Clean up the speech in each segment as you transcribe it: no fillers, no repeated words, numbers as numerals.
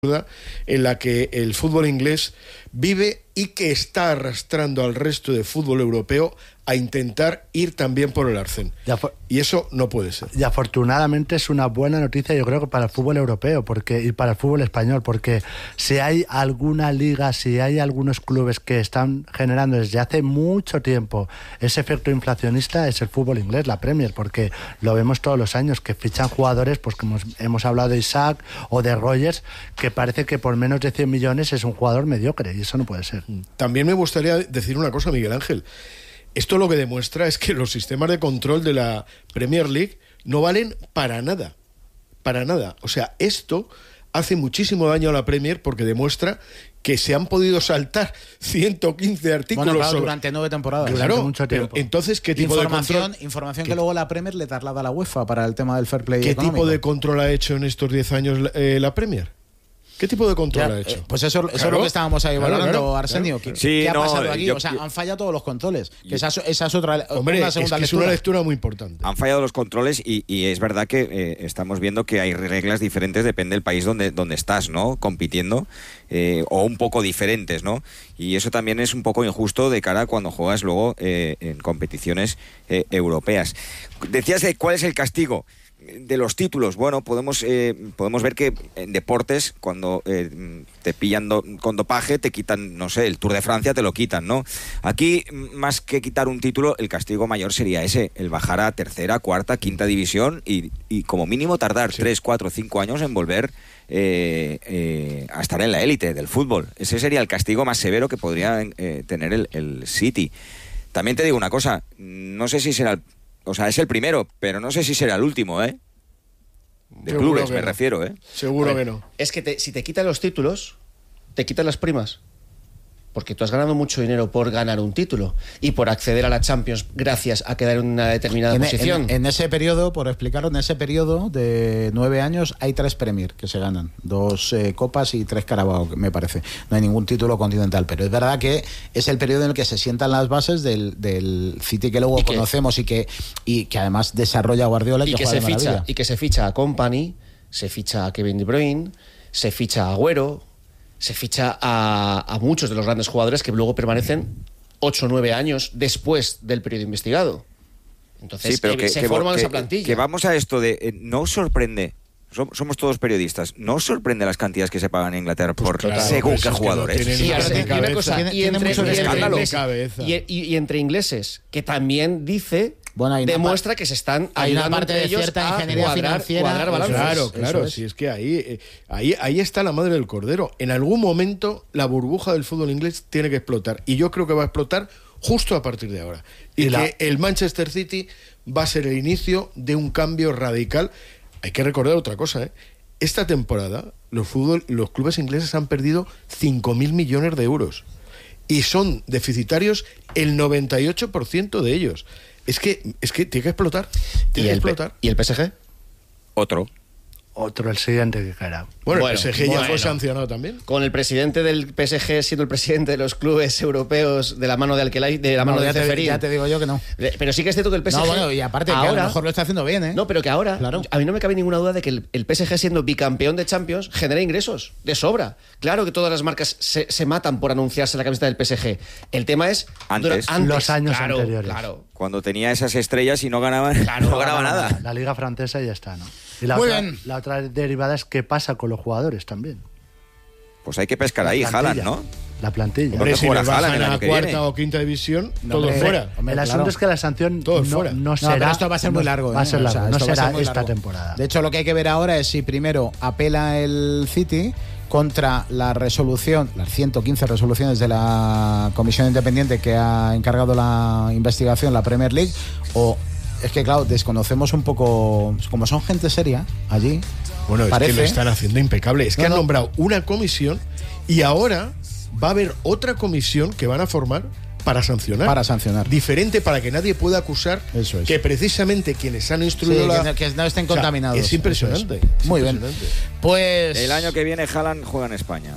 en la que el fútbol inglés vive y que está arrastrando al resto del fútbol europeo a intentar ir también por el arcén. Y eso no puede ser. Y afortunadamente es una buena noticia, yo creo, que para el fútbol europeo y para el fútbol español, porque si hay alguna liga, si hay algunos clubes que están generando desde hace mucho tiempo ese efecto inflacionista, es el fútbol inglés, la Premier, porque lo vemos todos los años, que fichan jugadores, pues como hemos hablado de Isaac o de Rogers, que parece que por menos de 100 millones es un jugador mediocre, y eso no puede ser. También me gustaría decir una cosa, Miguel Ángel. Esto lo que demuestra es que los sistemas de control de la Premier League no valen para nada. Para nada. O sea, esto hace muchísimo daño a la Premier porque demuestra que se han podido saltar 115 artículos. Bueno, claro, durante 9 temporadas. Claro, mucho tiempo. Entonces, ¿qué tipo de control? Información que luego la Premier le traslada a la UEFA para el tema del fair play ¿Qué económico? tipo de control ha hecho en estos 10 años la Premier? ¿Qué tipo de control ha hecho? Pues eso es lo que estábamos ahí valorando, Arsenio. Claro. ¿Qué ha pasado aquí? Han fallado todos los controles. Esa es otra. Hombre, una segunda es una lectura muy importante. Han fallado los controles y es verdad que estamos viendo que hay reglas diferentes, depende del país donde estás, ¿no? Compitiendo, o un poco diferentes, ¿no? Y eso también es un poco injusto de cara a cuando juegas luego en competiciones europeas. Decías de cuál es el castigo de los títulos. Bueno, podemos ver que en deportes, cuando te pillan con dopaje, te quitan, no sé, el Tour de Francia te lo quitan, ¿no? Aquí, más que quitar un título, el castigo mayor sería ese, el bajar a tercera, cuarta, quinta división y como mínimo tardar 3, 4, 5 años en volver a estar en la élite del fútbol. Ese sería el castigo más severo que podría tener el City. También te digo una cosa, no sé si será es el primero, pero no sé si será el último, ¿eh? De Seguro clubes, que me no. refiero, ¿eh? Seguro que no. Es que si te quitan los títulos, te quitan las primas. Porque tú has ganado mucho dinero por ganar un título y por acceder a la Champions gracias a quedar en una determinada posición. En ese periodo, por explicarlo, en ese periodo de 9 años hay 3 Premier que se ganan. 2 Copas y 3 Carabao, me parece. No hay ningún título continental, pero es verdad que es el periodo en el que se sientan las bases del City que luego conocemos y que además desarrolla Guardiola y que se ficha a Kompany, se ficha a Kevin De Bruyne, se ficha a Agüero, se ficha a muchos de los grandes jugadores que luego permanecen 8 o 9 años después del periodo investigado. Entonces, sí, pero se forma esa plantilla. Que vamos a esto de... ¿no os sorprende? Somos todos periodistas. ¿No os sorprende las cantidades que se pagan en Inglaterra según qué jugadores? Y entre ingleses, que también dice... demuestra que se están ayudando una parte entre de ellos cierta a ingeniería financiera. cuadrar balances. Claro, si es que ahí está la madre del cordero. En algún momento la burbuja del fútbol inglés tiene que explotar, y yo creo que va a explotar justo a partir de ahora. Y que el Manchester City va a ser el inicio de un cambio radical. Hay que recordar otra cosa, ¿eh? Esta temporada los clubes ingleses han perdido 5.000 millones de euros y son deficitarios el 98% de ellos. Es que tiene que explotar. ¿Y el PSG? Otro el siguiente que caerá. Bueno, el PSG ya fue sancionado también. Con el presidente del PSG siendo el presidente de los clubes europeos de la mano de Alquelay, de la mano de Ceferín. Ya te digo yo que no. Pero sí que es cierto que el PSG... No, bueno, y aparte ahora, que a lo mejor lo está haciendo bien, ¿eh? No, pero que ahora, claro, a mí no me cabe ninguna duda de que el PSG, siendo bicampeón de Champions, genera ingresos de sobra. Claro que todas las marcas se matan por anunciarse la camiseta del PSG. El tema es... Antes los años anteriores. Claro. Cuando tenía esas estrellas y no ganaba nada. La liga francesa ya está, ¿no? Y la otra derivada es qué pasa con los jugadores también. Pues hay que pescar ahí, Haaland, ¿no? La plantilla. Hombre, si nos bajan a la cuarta o quinta división, todo fuera. El asunto es que la sanción no será... pero esto va a ser muy largo. Va a ser largo, no será esta largo. temporada. De hecho, lo que hay que ver ahora es si primero apela el City contra la resolución, las 115 resoluciones de la comisión independiente que ha encargado la investigación, la Premier League, o... Es que, claro, desconocemos un poco... Como son gente seria allí... Bueno, parece... es que lo están haciendo impecable. Es que han nombrado una comisión y ahora va a haber otra comisión que van a formar para sancionar. Para sancionar. Diferente para que nadie pueda acusar que precisamente quienes han instruido que no estén contaminados. Es impresionante. Muy bien. Pues el año que viene Haaland juega en España.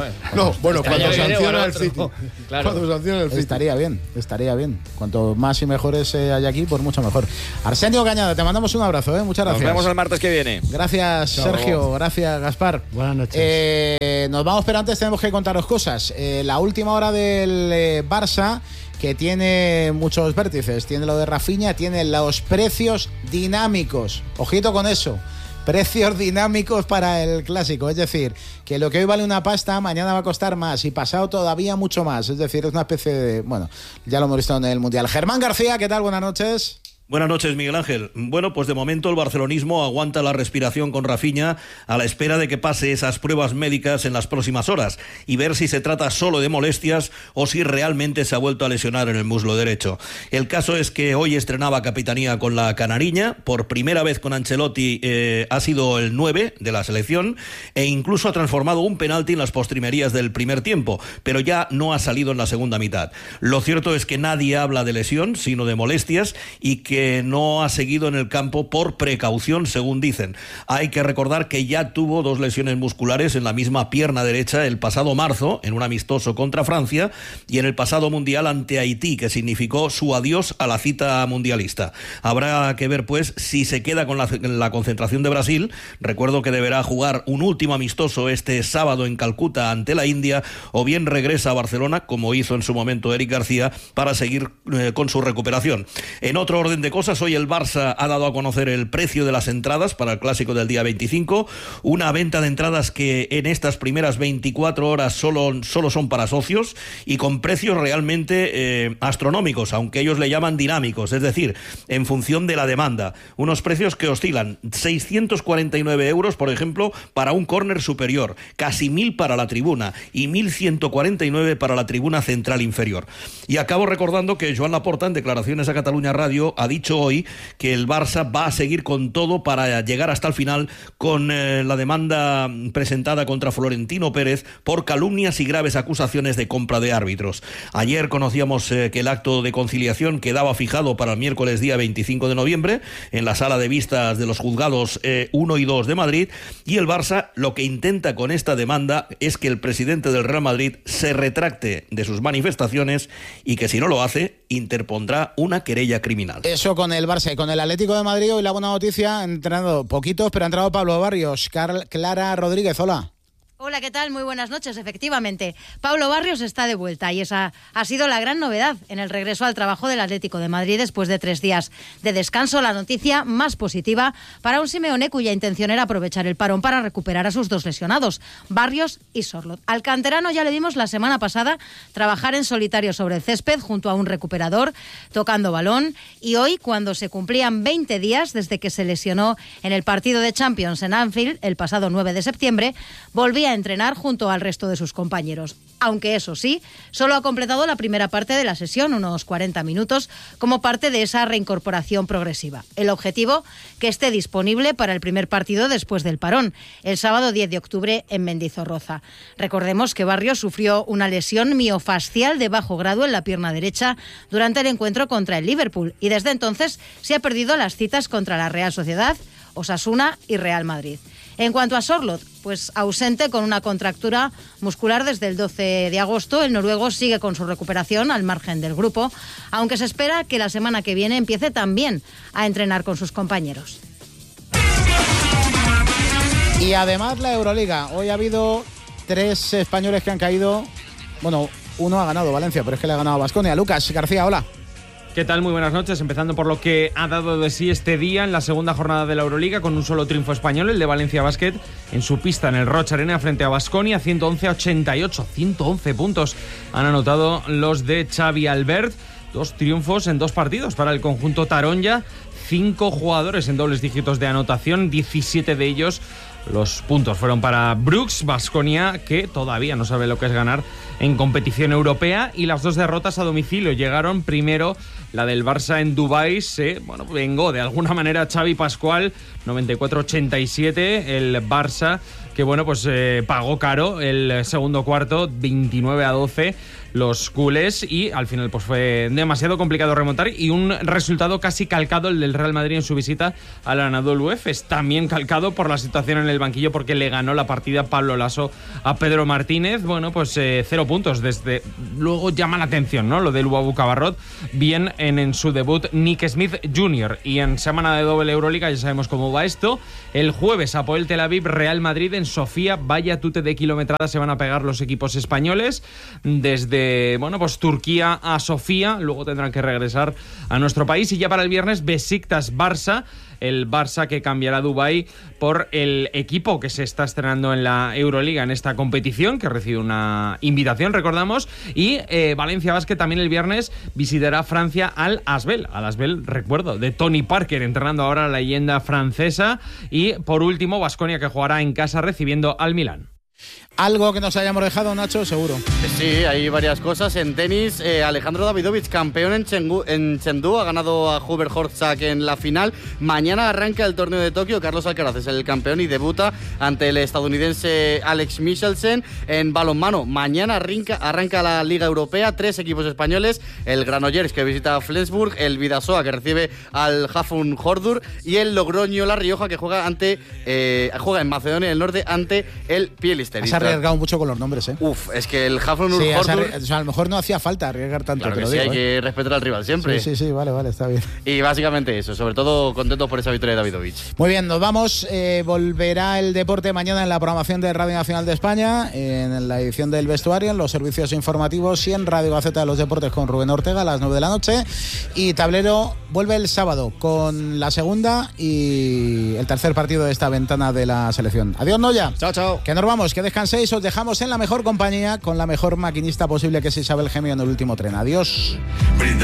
Cuando sanciona el City. Claro. Cuando sanciona el City. Estaría bien. Cuanto más y mejores hay aquí, pues mucho mejor. Arsenio Cañada, te mandamos un abrazo, muchas gracias. Nos vemos el martes que viene. Gracias, Chao. Sergio. Gracias, Gaspar. Buenas noches. Nos vamos, pero antes tenemos que contaros cosas. La última hora del Barça, que tiene muchos vértices. Tiene lo de Rafinha, tiene los precios dinámicos. Ojito con eso. Precios dinámicos para el clásico. Es decir, que lo que hoy vale una pasta, mañana va a costar más. Y pasado todavía mucho más. Es decir, es una especie de... Bueno, ya lo hemos visto en el Mundial. Germán García, ¿qué tal? Buenas noches. Buenas noches, Miguel Ángel. Bueno, pues de momento el barcelonismo aguanta la respiración con Rafinha a la espera de que pase esas pruebas médicas en las próximas horas y ver si se trata solo de molestias o si realmente se ha vuelto a lesionar en el muslo derecho. El caso es que hoy estrenaba capitanía con la canariña, por primera vez con Ancelotti ha sido el 9 de la selección e incluso ha transformado un penalti en las postrimerías del primer tiempo, pero ya no ha salido en la segunda mitad. Lo cierto es que nadie habla de lesión, sino de molestias y que no ha seguido en el campo por precaución, según dicen. Hay que recordar que ya tuvo 2 lesiones musculares en la misma pierna derecha el pasado marzo, en un amistoso contra Francia, y en el pasado Mundial ante Haití, que significó su adiós a la cita mundialista. Habrá que ver, pues, si se queda con la concentración de Brasil. Recuerdo que deberá jugar un último amistoso este sábado en Calcuta ante la India, o bien regresa a Barcelona, como hizo en su momento Eric García, para seguir con su recuperación. En otro orden de cosas, hoy el Barça ha dado a conocer el precio de las entradas para el clásico del día 25, una venta de entradas que en estas primeras 24 horas solo son para socios y con precios realmente astronómicos, aunque ellos le llaman dinámicos, es decir, en función de la demanda. Unos precios que oscilan 649 euros, por ejemplo, para un córner superior, casi 1.000 para la tribuna y 1.149 para la tribuna central inferior. Y acabo recordando que Joan Laporta, en declaraciones a Catalunya Radio, ha dicho hoy que el Barça va a seguir con todo para llegar hasta el final con la demanda presentada contra Florentino Pérez por calumnias y graves acusaciones de compra de árbitros. Ayer conocíamos que el acto de conciliación quedaba fijado para el miércoles día 25 de noviembre en la sala de vistas de los juzgados 1 y 2 de Madrid, y el Barça lo que intenta con esta demanda es que el presidente del Real Madrid se retracte de sus manifestaciones y que si no lo hace interpondrá una querella criminal. Eso con el Barça y con el Atlético de Madrid. Hoy la buena noticia, han entrenado poquitos, pero ha entrado Pablo Barrios. Clara Rodríguez, hola. Hola, ¿qué tal? Muy buenas noches. Efectivamente, Pablo Barrios está de vuelta y esa ha sido la gran novedad en el regreso al trabajo del Atlético de Madrid después de 3 días de descanso. La noticia más positiva para un Simeone cuya intención era aprovechar el parón para recuperar a sus 2 lesionados, Barrios y Sorloth. Al canterano ya le vimos la semana pasada trabajar en solitario sobre el césped junto a un recuperador, tocando balón, y hoy, cuando se cumplían 20 días desde que se lesionó en el partido de Champions en Anfield el pasado 9 de septiembre, volvía a entrenar junto al resto de sus compañeros. Aunque eso sí, solo ha completado la primera parte de la sesión, unos 40 minutos, como parte de esa reincorporación progresiva. El objetivo, que esté disponible para el primer partido después del parón, el sábado 10 de octubre en Mendizorroza. Recordemos que Barrios sufrió una lesión miofascial de bajo grado en la pierna derecha durante el encuentro contra el Liverpool y desde entonces se ha perdido las citas contra la Real Sociedad, Osasuna y Real Madrid. En cuanto a Sorloth, pues ausente con una contractura muscular desde el 12 de agosto, el noruego sigue con su recuperación al margen del grupo, aunque se espera que la semana que viene empiece también a entrenar con sus compañeros. Y además la Euroliga. Hoy ha habido 3 españoles que han caído. Bueno, uno ha ganado Valencia, pero es que le ha ganado a Baskonia. Lucas García, hola. ¿Qué tal? Muy buenas noches. Empezando por lo que ha dado de sí este día en la segunda jornada de la Euroliga, con un solo triunfo español, el de Valencia Basket, en su pista en el Roch Arena frente a Baskonia, 111-88. 111 puntos han anotado los de Xavi Albert. 2 triunfos en 2 partidos para el conjunto taronja. 5 jugadores en dobles dígitos de anotación, 17 de ellos los puntos fueron para Brooks. Baskonia, que todavía no sabe lo que es ganar en competición europea, y las 2 derrotas a domicilio llegaron. Primero la del Barça en Dubái, se vengó de alguna manera Xavi Pascual, 94-87, el Barça que que bueno, pues pagó caro el segundo cuarto, 29-12 los culés, y al final pues fue demasiado complicado remontar, y un resultado casi calcado el del Real Madrid en su visita al Anadolu Efes, también calcado por la situación en el banquillo, porque le ganó la partida Pablo Laso a Pedro Martínez. Bueno, pues 0 puntos. Desde luego llama la atención, ¿no?, lo del Uabu Cabarrot. Bien en su debut Nick Smith Jr. Y en semana de doble Euroliga ya sabemos cómo va esto. El jueves Apoel Tel Aviv, Real Madrid en Sofía. Vaya tute de kilometrada se van a pegar los equipos españoles desde pues Turquía a Sofía, luego tendrán que regresar a nuestro país. Y ya para el viernes, Besiktas Barça, el Barça que cambiará a Dubái por el equipo que se está estrenando en la Euroliga en esta competición, que recibe una invitación, recordamos. Y Valencia Basket también el viernes visitará Francia al Asbel, recuerdo, de Tony Parker, entrenando ahora a la leyenda francesa. Y por último, Baskonia, que jugará en casa recibiendo al Milán. Algo que nos hayamos dejado, Nacho, seguro. Sí, hay varias cosas. En tenis, Alejandro Davidovich, campeón en Chengdu, ha ganado a Hubert Hurkacz en la final. Mañana arranca el torneo de Tokio. Carlos Alcaraz es el campeón y debuta ante el estadounidense Alex Michelsen. En balonmano, mañana arranca la Liga Europea. 3 equipos españoles: el Granollers, que visita a Flensburg, el Bidasoa, que recibe al Hafun Hordur, y el Logroño La Rioja, que juega en Macedonia del Norte ante el Pielister. Has arriesgado mucho con los nombres, ¿eh? Es que el Hafun Hordur... a lo mejor no hacía falta arriesgar tanto. Claro que sí, hay que respetar al rival siempre. Sí, vale, está bien. Y básicamente eso, sobre todo contentos por esa victoria de Davidovich. Muy bien, nos vamos. Volverá el deporte mañana en la programación de Radio Nacional de España, en la edición del vestuario, en los servicios informativos y en Radio Gaceta de los Deportes con Rubén Ortega a las 9 de la noche. Y Tablero vuelve el sábado con la segunda y el tercer partido de esta ventana de la selección. Adiós, Noya. Chao. Que nos vamos, que descanséis. Os dejamos en la mejor compañía, con la mejor maquinista posible, que es Isabel Gemio, en el último tren. Adiós.